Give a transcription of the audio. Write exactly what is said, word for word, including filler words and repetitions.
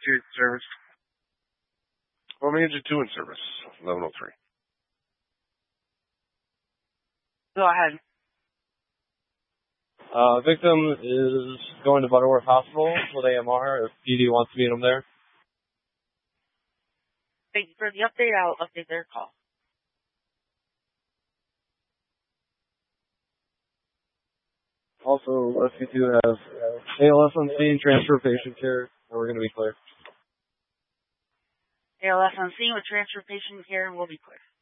two in service. Romeo Engine two in service, eleven oh three. Go ahead. Uh, victim is going to Butterworth Hospital with A M R if P D wants to meet him there. Thank you for the update. I'll update their call. Also, S P two has A L S on scene, transfer patient care, and we're going to be clear. A L S on scene with transfer patient care will be clear.